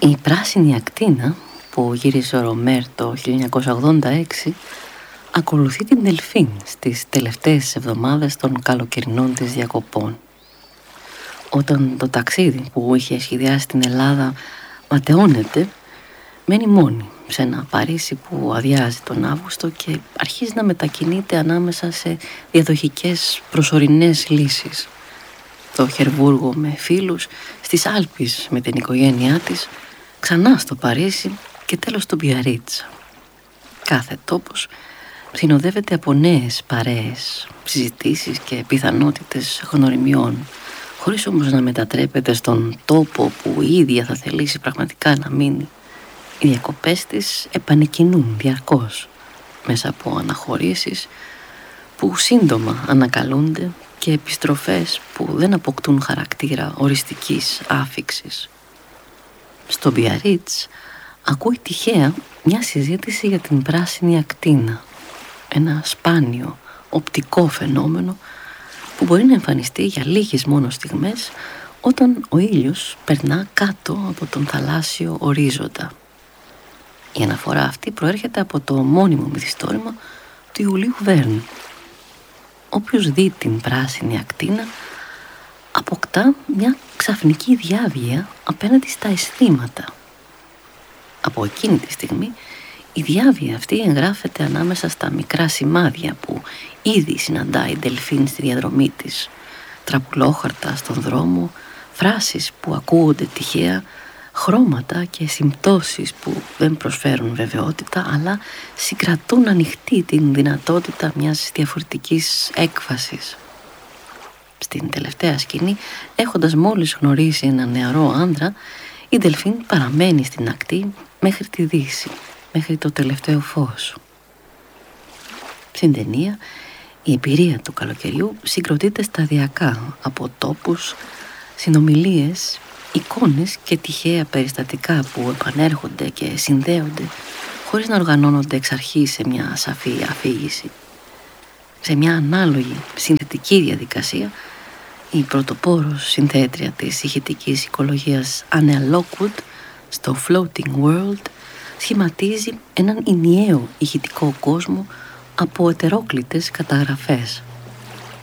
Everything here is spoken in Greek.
Η πράσινη ακτίνα που γύρισε ο Ρομέρ το 1986 ακολουθεί την Δελφίν στις τελευταίες εβδομάδες των καλοκαιρινών της διακοπών. Όταν το ταξίδι που είχε σχεδιάσει την Ελλάδα ματαιώνεται, μένει μόνη σε ένα Παρίσι που αδειάζει τον Αύγουστο και αρχίζει να μετακινείται ανάμεσα σε διαδοχικές προσωρινές λύσεις. Το Χερβούργο με φίλους, στις Άλπεις με την οικογένειά της, ξανά στο Παρίσι και τέλος στο Μπιαρίτσα. Κάθε τόπος συνοδεύεται από νέες παρέες, συζητήσεις και πιθανότητες γνωριμιών, χωρίς όμως να μετατρέπεται στον τόπο που η ίδια θα θελήσει πραγματικά να μείνει. Οι διακοπές της επανεκκινούν διαρκώς μέσα από αναχωρήσεις που σύντομα ανακαλούνται και επιστροφές που δεν αποκτούν χαρακτήρα οριστικής άφιξης. Στο Μπιαρίτς ακούει τυχαία μια συζήτηση για την πράσινη ακτίνα, ένα σπάνιο οπτικό φαινόμενο που μπορεί να εμφανιστεί για λίγες μόνο στιγμές όταν ο ήλιος περνά κάτω από τον θαλάσσιο ορίζοντα. Η αναφορά αυτή προέρχεται από το μόνιμο μυθιστόρημα του Ιουλίου Βέρν. Όποιος δει την πράσινη ακτίνα αποκτά μια ξαφνική διάβγεια απέναντι στα αισθήματα. Από εκείνη τη στιγμή η διάβγεια αυτή εγγράφεται ανάμεσα στα μικρά σημάδια που ήδη συναντάει η Δελφίν στη διαδρομή της, τραπουλόχαρτα στον δρόμο, φράσεις που ακούγονται τυχαία, χρώματα και συμπτώσεις που δεν προσφέρουν βεβαιότητα αλλά συγκρατούν ανοιχτή την δυνατότητα μιας διαφορετικής έκφρασης. Στην τελευταία σκηνή, έχοντας μόλις γνωρίσει έναν νεαρό άντρα, η Δελφίν παραμένει στην ακτή μέχρι τη δύση, μέχρι το τελευταίο φως. Στην ταινία, η εμπειρία του καλοκαιριού συγκροτείται σταδιακά από τόπους, συνομιλίες, εικόνες και τυχαία περιστατικά που επανέρχονται και συνδέονται χωρίς να οργανώνονται εξ αρχής σε μια σαφή αφήγηση. Σε μια ανάλογη συνθετική διαδικασία, η πρωτοπόρος συνθέτρια της ηχητικής οικολογίας Anne Lockwood στο Floating World σχηματίζει έναν ενιαίο ηχητικό κόσμο από ετερόκλητες καταγραφές.